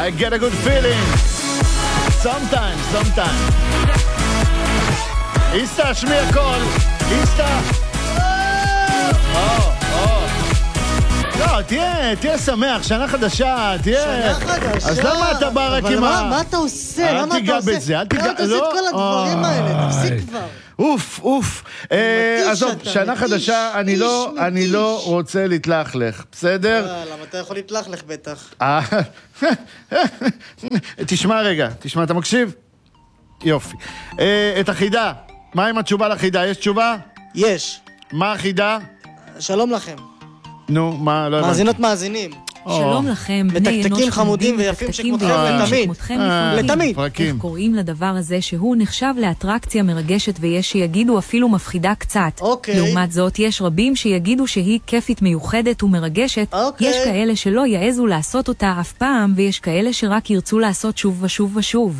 I get a good feeling. Sometimes. איסטה, שמיע קול. איסטה. לא, תהיה שמח, שנה חדשה, תהיה... שנה חדשה. אז למה אתה בא רק עם ה... אבל מה אתה עושה? אל תיגע בזה, אל תיגע... למה אתה עושה את כל הדברים האלה? תפסיק כבר. אוף. עזוב, שנה חדשה, אני לא רוצה להתלכלך, בסדר? למה אתה יכול להתלכלך בטח? תשמע רגע, אתה מקשיב? יופי. את החידה, מה עם התשובה לחידה? יש תשובה? יש. מה החידה? שלום לכם. נו, מה? לא מאזינות מאזינים. שלום לכם, בני אנוש מתקתקים חמודים ויפים שכמותכם לתמיד. איך קוראים לדבר הזה שהוא נחשב לאטרקציה מרגשת ויש שיגידו אפילו מפחידה קצת. לעומת זאת, יש רבים שיגידו שהיא כיפית מיוחדת ומרגשת. יש כאלה שלא יעזו לעשות אותה אף פעם, ויש כאלה שרק ירצו לעשות שוב ושוב ושוב.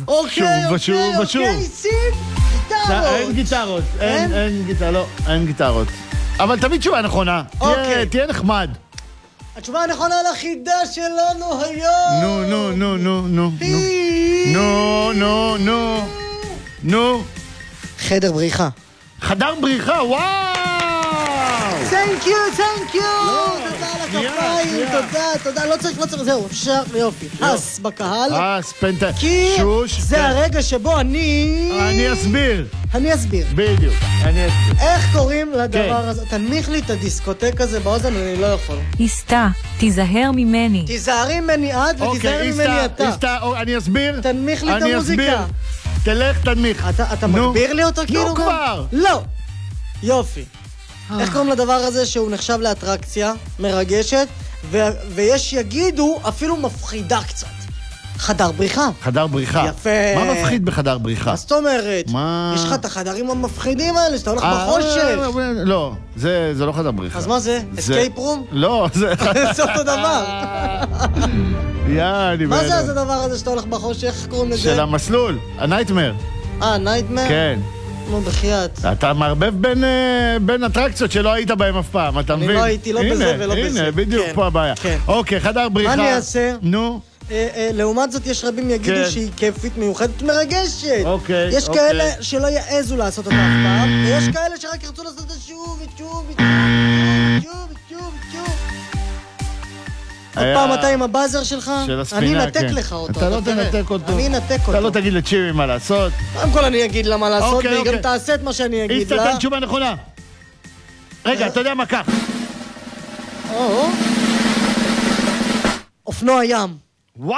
אין גיטרות. אבל תמיד תשובה נכונה. תהיה נחמד. התשובה הנכונה לחידה שלנו היום. נו. חדר בריחה. חדר בריחה, וואו! Thank you. תודה על הכפיים, תודה. לא צריך, זהו, אפשר, יופי. הס בקהל. פנטה. כי זה הרגע שבו אני אסביר. בדיוק, אני אסביר. איך קוראים לדבר הזה? תנמיך לי את הדיסקוטק הזה באוזן, אני לא יכול. איסטה, תיזהר ממני. תיזהרי ממני את ותיזהר ממני אתה. איסטה, אני אסביר. תנמיך לי את המוזיקה. תלך, תנמיך. אתה מגביר לי אותו כאילו? נו כבר. לא. יופי. איך קוראים לדבר הזה שהוא נחשב לאטרקציה מרגשת, ויש יגידו אפילו מפחידה קצת? חדר בריחה. חדר בריחה. יפה. מה מפחיד בחדר בריחה? מה זאת אומרת? יש לך את החדרים המפחידים האלה, שאתה הולך בחושך. לא, זה לא חדר בריחה. אז מה זה? אסקייפ רום? לא, זה אותו דבר. מה זה הדבר הזה שאתה הולך בחושך? איך קוראים לזה? של המסלול, הנייטמר. נייטמר? כן. נו, בחייאת. אתה מערבב בין אטרקציות שלא היית בהם אף פעם, אתה מבין? אני לא הייתי לא בזה ולא בזה. הנה, בדיוק פה הבעיה. אוקיי, חדר בריחה. מה אני אעשה? נו. לעומת זאת יש רבים יגידו שהיא כיפית מיוחדת מרגשת. יש כאלה שלא יעזו לעשות אותה אף פעם, ויש כאלה שרק ירצו לעשות אותה שוב. עוד פעם אתה עם הבאזר שלך, אני אנתק לך אותו. אתה לא תנתק אותו. אני אנתק אותו. אתה לא תגיד לצ'ימי מה לעשות. קודם כל אני אגיד לה מה לעשות, והיא גם תעשה את מה שאני אגיד לה. תן תשובה נכונה. רגע, אתה יודע מה כך? אופנוע ים. וואו!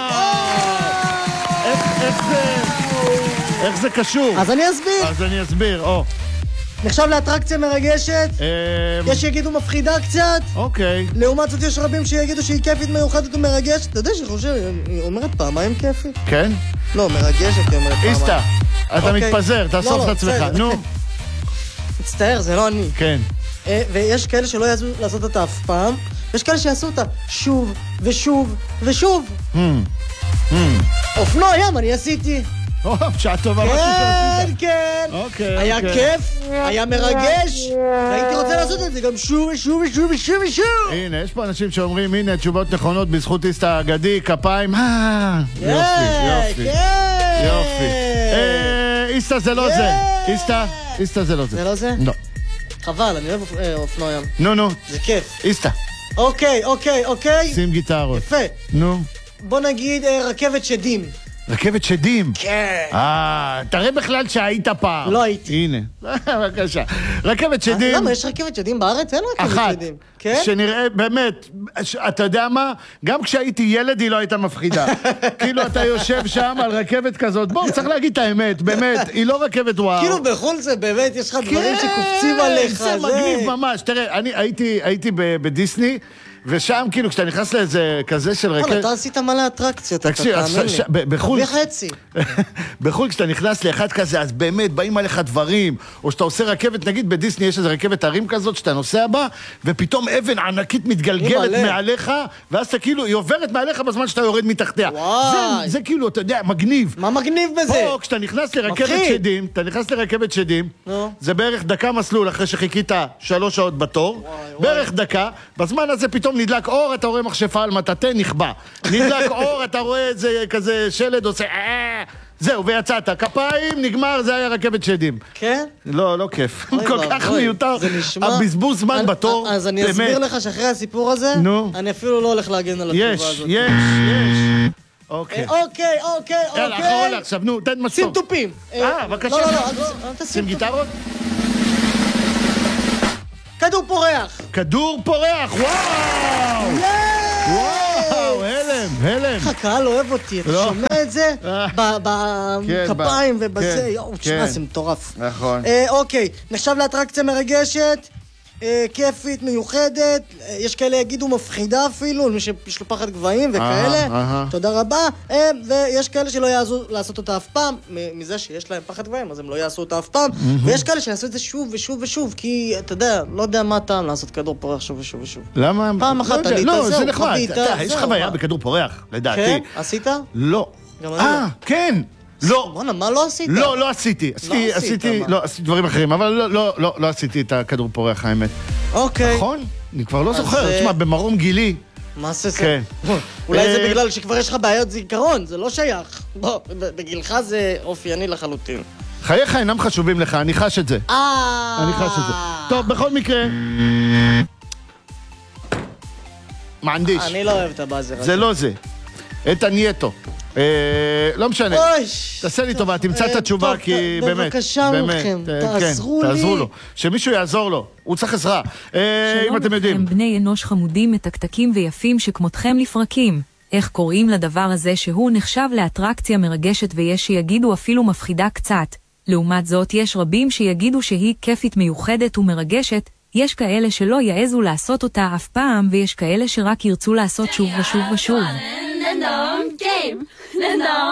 איך זה קשור? אז אני אסביר. נחשב לאטרקציה מרגשת, יש שיגידו מפחידה קצת. אוקיי. לעומת זאת יש רבים שיגידו שהיא כיפית מיוחדת ומרגשת. אתה יודע שחושב, היא אומרת פעמיים כיפית? כן? לא, מרגשת היא אומרת פעמיים. איסטה, אתה מתפזר, תאסוף את עצמך. נו. מצטער, זה לא אני. כן. ויש כאלה שלא יעזו לעשות אותה אף פעם, ויש כאלה שיעשו אותה שוב ושוב ושוב. אופנוע ים אני עשיתי. שעה טובה. כן. היה כיף, היה מרגש, והייתי רוצה לעשות את זה גם שוב ושוב ושוב ושוב ושוב. הנה, יש פה אנשים שאומרים, הנה, תשובות נכונות בזכות איסטה האגדי, כפיים. יופי. איסטה זה לא זה. איסטה זה לא זה. זה לא זה? לא. חבל, אני אוהב אופנוע ים. נו. זה כיף. איסטה. אוקיי. שים גיטרות. יפה. נו. בוא נגיד רכבת שדים. רכבת שדים? כן. תראה בכלל שהיית פעם. לא הייתי. הנה, בבקשה. רכבת שדים... למה, יש רכבת שדים בארץ? אין רכבת שדים. אחת, שנראה, באמת, אתה יודע מה? גם כשהייתי ילד היא לא הייתה מפחידה. כאילו אתה יושב שם על רכבת כזאת, בואו, צריך להגיד את האמת, באמת, היא לא רכבת וואו. כאילו בחול זה באמת, יש לך דברים שקופצים עליך. זה מגניב ממש. תראה, אני הייתי בדיסני, ושם כאילו כשאתה נכנס לאיזה כזה של רכבת... אתה עשית מלא אטרקציות, תקשיב, בחול... וחצי. בחול כשאתה נכנס לאחד כזה, אז באמת באים עליך דברים, או שאתה עושה רכבת, נגיד בדיסני יש איזה רכבת הרים כזאת שאתה נוסע בה, ופתאום אבן ענקית מתגלגלת מעליך, ואז אתה כאילו, היא עוברת מעליך בזמן שאתה יורד מתחתיה. זה כאילו, אתה יודע, מגניב. מה מגניב בזה? פה, כשאתה נכנס לרכבת שדים, זה בערך דקה מסלול אחרי שחיכית 3 שעות בתור, בערך דקה, בזמן הזה פתאום פתאום נדלק אור, אתה רואה מכשפה על מטאטא, נכבה. נדלק אור, אתה רואה איזה כזה שלד עושה זהו, ויצאת. כפיים, נגמר, זה היה רכבת שדים. כן? לא כיף. כל כך מיותר. הבזבוז זמן בתור. אז אני אסביר לך שאחרי הסיפור הזה, אני אפילו לא הולך להגן על התשובה הזאת. יש. אוקיי. יאללה, אחרון עכשיו, נו, תן מסור. שים תופים. בבקשה. לא, שים גיטרות. כדור פורח. כדור פורח, וואו, הלם. הקהל אוהב אותי, אתה שומע את זה? בכפיים ובזה, יואו, תשמע, זה מטורף. נכון. אוקיי, נחשב לאטרקציה מרגשת, כיפית, מיוחדת, יש כאלה יגידו מפחידה אפילו, למי שיש לו פחד גבהים וכאלה, תודה רבה, ויש כאלה שלא יעזו לעשות אותה אף פעם, מזה שיש להם פחד גבהים, אז הם לא יעשו אותה אף פעם, ויש כאלה שיעשו את זה שוב ושוב ושוב, כי אתה יודע, לא יודע מה הטעם לעשות כדור פורח שוב ושוב ושוב. למה? פעם אחת עלית, לא, זה נחמד, יש חוויה בכדור פורח, לדעתי. כן? עשית? לא. כן. לא. בוא'נה, מה לא עשית? לא עשיתי. עשיתי דברים אחרים, אבל לא עשיתי את הכדור פורח, האמת. אוקיי. נכון? אני כבר לא זוכר, תשמע, במרום גילי. מה זה? כן. אולי זה בגלל שכבר יש לך בעיות זיכרון, זה לא שייך. בוא, בגילך זה אופייני לחלוטין. חייך אינם חשובים לך, אני חש את זה. אני חש את זה. טוב, בכל מקרה... מהנדיש. אני לא אוהב את הבאזר הזה. זה לא זה. את הנייטו. לא משנה. תעשה לי טובה, תמצא את התשובה, כי באמת. בבקשה מכם, תעזרו לי. תעזרו לו. שמישהו יעזור לו. הוא צריך עזרה. אם אתם יודעים. שלום לכם, בני אנוש חמודים, מתקתקים ויפים שכמותכם לפרקים. איך קוראים לדבר הזה שהוא נחשב לאטרקציה מרגשת ויש שיגידו אפילו מפחידה קצת. לעומת זאת, יש רבים שיגידו שהיא כיפית מיוחדת ומרגשת. יש כאלה שלא יעזו לעשות אותה אף פעם, ויש כאלה שרק ירצו לעשות שוב ושוב ושוב.